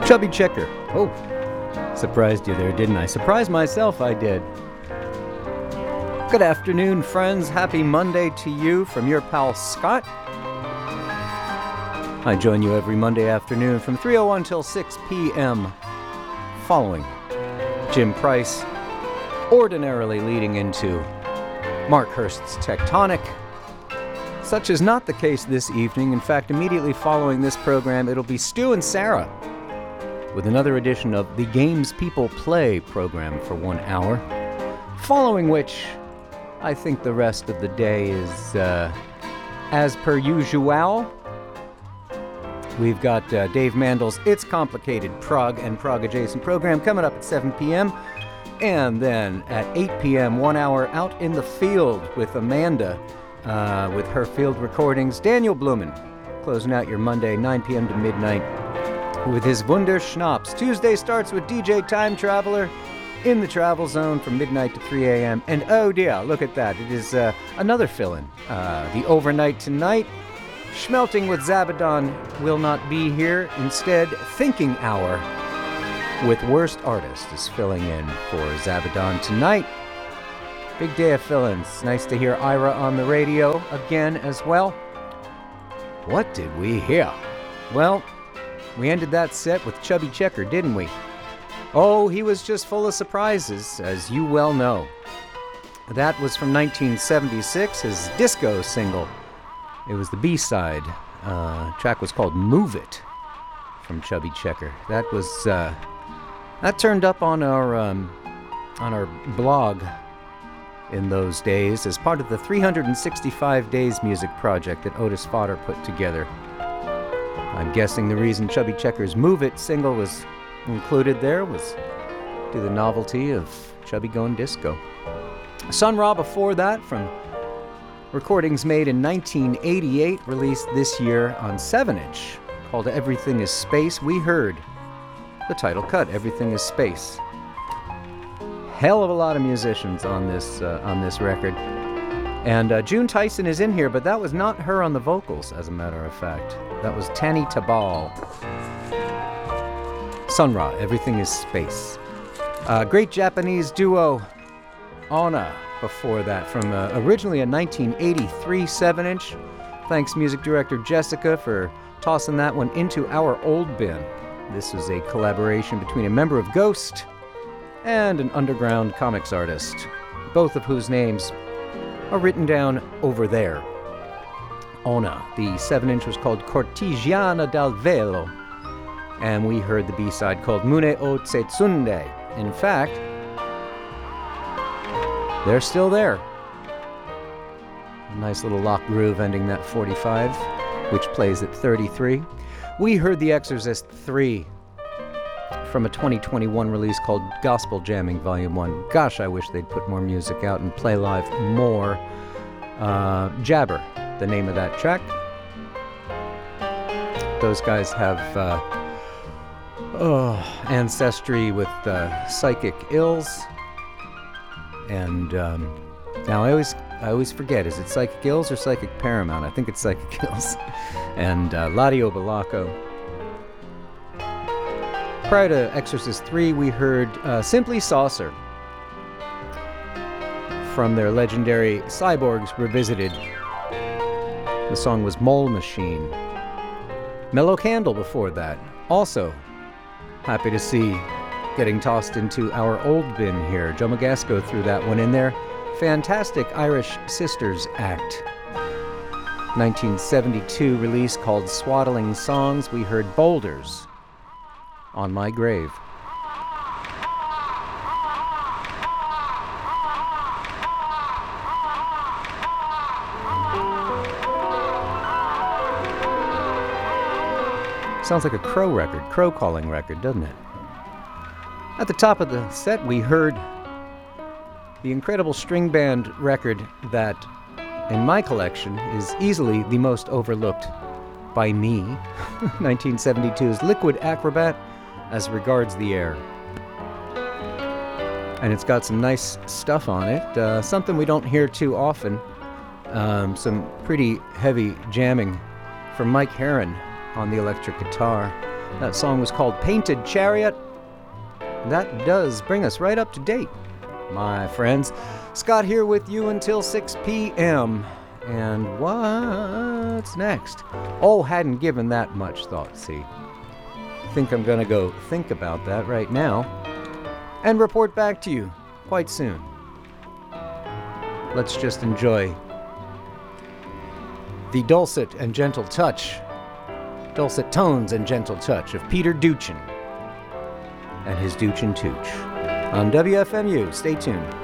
Chubby Checker. Oh, surprised you there, didn't I? Surprised myself, I did. Good afternoon, friends. Happy Monday to you from your pal Scott. I join you every Monday afternoon from 3:01 till 6 p.m. following Jim Price, ordinarily leading into Mark Hurst's Tectonic. Such is not the case this evening. In fact, immediately following this program, it'll be Stu and Sarah with another edition of the Games People Play program for 1 hour. Following which, I think the rest of the day is as per usual. We've got Dave Mandel's It's Complicated Prague and Prague Adjacent program coming up at 7 p.m. And then at 8 p.m., 1 hour out in the field with Amanda with her field recordings. Daniel Blumen closing out your Monday, 9 p.m. to midnight with his Wunderschnaps. Tuesday starts with DJ Time Traveler in the travel zone from midnight to 3 a.m. And oh dear, look at that. It is another fill-in. The overnight tonight. Schmelting with Zabadon will not be here. Instead, Thinking Hour with Worst Artist is filling in for Zabadon tonight. Big day of fill-ins. Nice to hear Ira on the radio again as well. What did we hear? Well, we ended that set with Chubby Checker, didn't we? Oh, he was just full of surprises, as you well know. That was from 1976, his disco single. It was the B-side. Track was called Move It from Chubby Checker. That was that turned up on our blog in those days as part of the 365 Days music project that Otis Fodder put together. I'm guessing the reason Chubby Checker's Move It single was included there was due to the novelty of Chubby going disco. Sun Ra before that, from recordings made in 1988, released this year on 7-inch, called Everything is Space. We heard the title cut, Everything is Space. Hell of a lot of musicians on this record. And June Tyson is in here, but that was not her on the vocals, as a matter of fact. That was Tani Tabal. Sun Ra, Everything is Space. Great Japanese duo, Ona, before that, from originally a 1983 7-inch. Thanks music director Jessica for tossing that one into our old bin. This was a collaboration between a member of Ghost and an underground comics artist, both of whose names are written down over there. Ona. The 7-inch was called Cortigiana dal Velo, and we heard the B-side called Mune o Tsetsunde. In fact, they're still there. A nice little lock groove ending that 45, which plays at 33. We heard The Exorcist 3 from a 2021 release called Gospel Jamming Volume 1. Gosh, I wish they'd put more music out and play live more. Jabber, the name of that track. Those guys have ancestry with psychic ills. And now I always forget, is it Psychic Ills or Psychic Paramount? I think it's Psychic Ills. And Ladio Balaco. Prior to Exorcist 3, we heard Simply Saucer from their legendary Cyborgs Revisited. The song was Mole Machine. Mellow Candle before that. Also, happy to see getting tossed into our old bin here. Joe Magasco threw that one in there. Fantastic Irish Sisters act. 1972 release called Swaddling Songs. We heard Boulders on My Grave. Sounds like a Crow record, Crow calling record, doesn't it? At the top of the set, we heard the incredible string band record that, in my collection, is easily the most overlooked by me. 1972's Liquid Acrobat, As Regards the Air. And it's got some nice stuff on it, something we don't hear too often. Some pretty heavy jamming from Mike Herron on the electric guitar. That song was called Painted Chariot. That does bring us right up to date, my friends. Scott here with you until 6 p.m. And what's next? Oh, hadn't given that much thought, see. Think I'm gonna go think about that right now and report back to you quite soon. Let's just enjoy the dulcet tones and gentle touch of Peter Duchin and his Duchin Tooch on WFMU. Stay tuned.